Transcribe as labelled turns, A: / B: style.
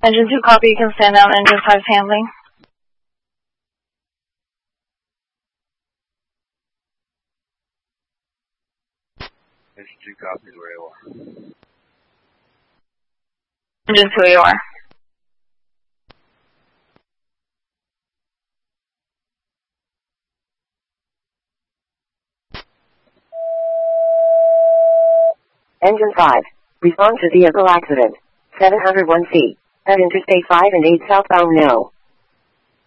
A: Engine 2, copy. You can stand down. Engine 5 is handling.
B: Engine 2 copies where you are.
A: Engine 2, you are.
C: Engine 5. Respond to vehicle accident. 701 feet. At Interstate 5 and 8 southbound now.